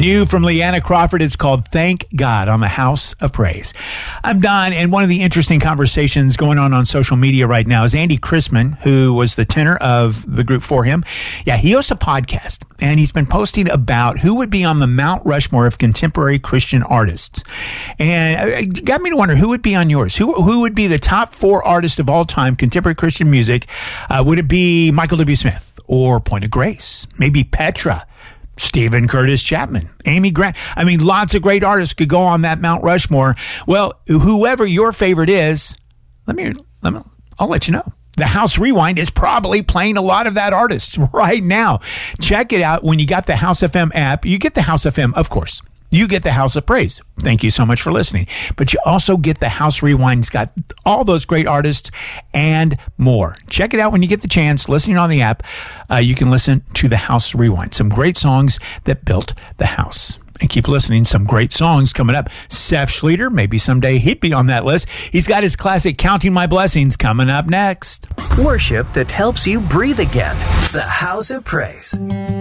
New from Leanna Crawford. It's called Thank God on the House of Praise. I'm Don, and one of the interesting conversations going on social media right now is Andy Chrisman, who was the tenor of the group For Him. Yeah, he hosts a podcast, and he's been posting about who would be on the Mount Rushmore of contemporary Christian artists. And it got me to wonder, who would be on yours? Who would be the top 4 artists of all time, contemporary Christian music? Would it be Michael W. Smith or Point of Grace? Maybe Petra? Stephen Curtis Chapman, Amy Grant. I mean, lots of great artists could go on that Mount Rushmore. Well, whoever your favorite is, I'll let you know. The House Rewind is probably playing a lot of that artist right now. Check it out. When you got the House FM app, you get the House FM, of course. You get the House of Praise. Thank you so much for listening. But you also get the House Rewind. It's got all those great artists and more. Check it out when you get the chance. Listening on the app, you can listen to the House Rewind. Some great songs that built the house. And keep listening. Some great songs coming up. Seth Schleter, maybe someday he'd be on that list. He's got his classic Counting My Blessings coming up next. Worship that helps you breathe again. The House of Praise.